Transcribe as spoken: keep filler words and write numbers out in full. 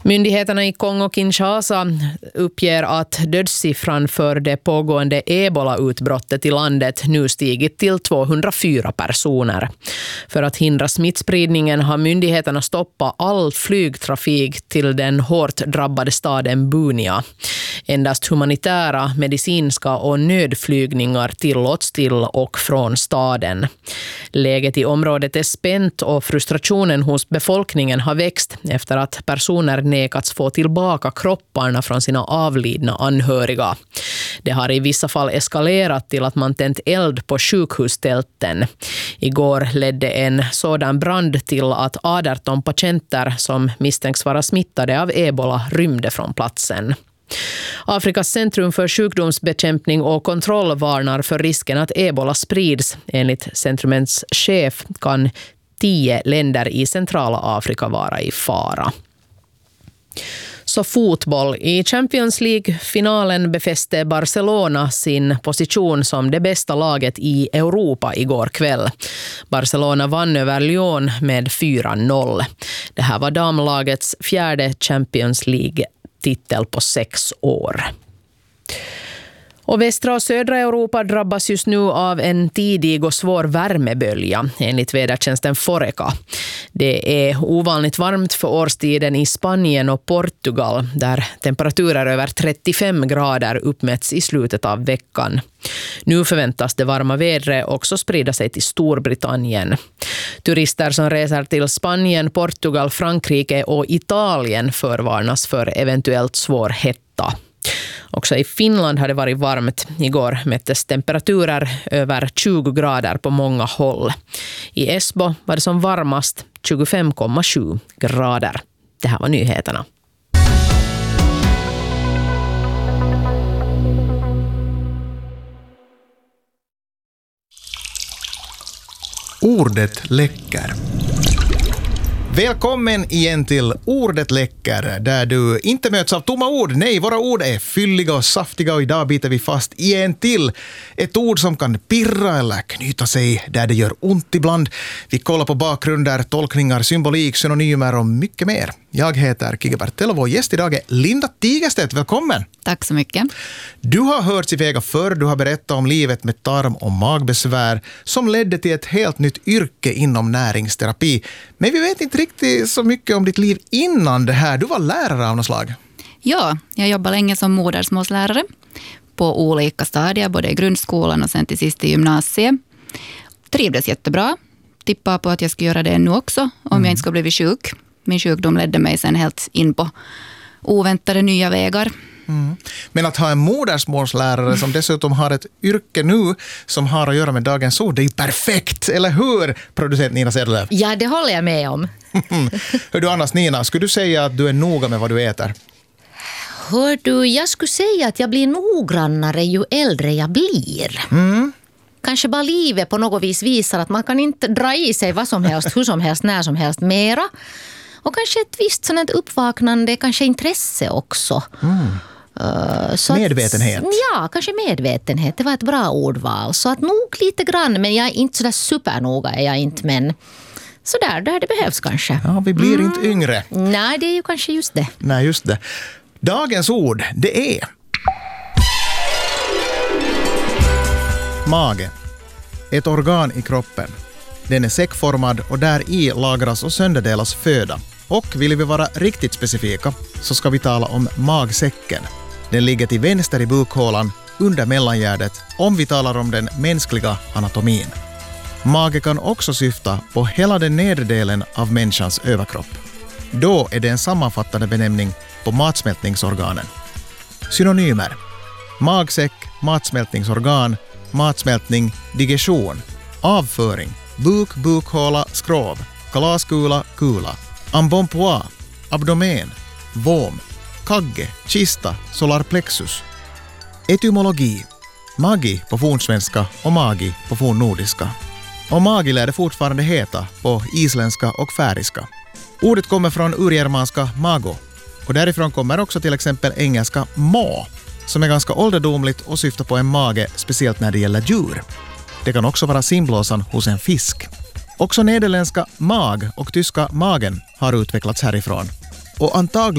Myndigheterna i Kongo-Kinshasa uppger att dödssiffran för det pågående ebola-utbrottet i landet nu stigit till tvåhundrafyra personer. För att hindra smittspridningen har myndigheterna stoppat all flygtrafik till den hårt drabbade staden Bunia. Endast humanitära, medicinska och nödflygningar tillåts till och från staden. Läget i området är spänt och frustrationen hos befolkningen har växt efter att personer nekats få tillbaka kropparna från sina avlidna anhöriga. Det har i vissa fall eskalerat till att man tänt eld på sjukhustälten. Igår ledde en sådan brand till att arton patienter som misstänks vara smittade av ebola rymde från platsen. Afrikas centrum för sjukdomsbekämpning och kontroll varnar för risken att ebola sprids. Enligt centrumets chef kan tio länder i centrala Afrika vara i fara. Så fotboll. I Champions League-finalen befäste Barcelona sin position som det bästa laget i Europa igår kväll. Barcelona vann över Lyon med fyra noll. Det här var damlagets fjärde Champions League-titel på sex år. Och västra och södra Europa drabbas just nu av en tidig och svår värmebölja, enligt vädertjänsten Foreca. Det är ovanligt varmt för årstiden i Spanien och Portugal, där temperaturer över trettiofem grader uppmätts i slutet av veckan. Nu förväntas det varma vädret också sprida sig till Storbritannien. Turister som reser till Spanien, Portugal, Frankrike och Italien förvarnas för eventuellt svår hetta. Också i Finland har det varit varmt. Igår mättes temperaturer över tjugo grader på många håll. I Esbo var det som varmast tjugofem komma sju grader. Det här var nyheterna. Ordet läcker. Välkommen igen till Ordet läcker, där du inte möts av tomma ord. Nej, våra ord är fylliga och saftiga och idag biter vi fast igen till ett ord som kan pirra eller knyta sig där det gör ont ibland. Vi kollar på bakgrunder, tolkningar, symbolik, synonymer och mycket mer. Jag heter Kike Bertel och vår gäst idag är Linda Tigerstedt. Välkommen! Tack så mycket. Du har hört i väga förr, du har berättat om livet med tarm- och magbesvär som ledde till ett helt nytt yrke inom näringsterapi. Men vi vet inte riktigt så mycket om ditt liv innan det här. Du var lärare av något slag. Ja, jag jobbade länge som modersmålslärare på olika stadier, både i grundskolan och sen till sist i gymnasiet. Trivdes jättebra. Tippade på att jag skulle göra det nu också om mm. jag inte skulle bli sjuk. Min sjukdom ledde mig sen helt in på oväntade nya vägar. Mm. Men att ha en modersmålslärare som dessutom har ett yrke nu som har att göra med dagens ord, det är ju perfekt, eller hur, producent Nina Sedlöv? Ja, det håller jag med om. Hör du annars, Nina, skulle du säga att du är noga med vad du äter? Hör du, jag skulle säga att jag blir noggrannare ju äldre jag blir. Mm. Kanske bara livet på något vis visar att man kan inte dra i sig vad som helst, hur som helst, när som helst mera. Och kanske ett visst sådant uppvaknande, kanske intresse också. Mm. Uh, så medvetenhet. Att, ja, kanske medvetenhet. Det var ett bra ordval. Så att nog lite grann, men jag är inte sådär supernoga, är jag inte, men sådär, där det behövs kanske. Ja, vi blir mm. inte yngre. Nej, det är ju kanske just det. Nej, just det. Dagens ord, det är mage. Ett organ i kroppen. Den är säckformad och där i lagras och sönderdelas föda. Och vill vi vara riktigt specifika så ska vi tala om magsäcken. Den ligger till vänster i bukhålan under mellangärdet om vi talar om den mänskliga anatomin. Mage kan också syfta på hela den nedre delen av människans överkropp. Då är det en sammanfattande benämning på matsmältningsorganen. Synonymer: magsäck, matsmältningsorgan, matsmältning, digestion, avföring, buk, bukhåla, skrov, kalaskula, kula, embonpoint, abdomen, vom, kagge, kista, solarplexus. Etymologi: magi på fornsvenska och magi på fornnordiska. Och magi lär det fortfarande heta på isländska och färiska. Ordet kommer från urgermanska mago, och därifrån kommer också till exempel engelska ma, som är ganska ålderdomligt och syftar på en mage, speciellt när det gäller djur. Det kan också vara simblåsan hos en fisk. Också nederländska mag och tyska magen har utvecklats härifrån. Och antagligen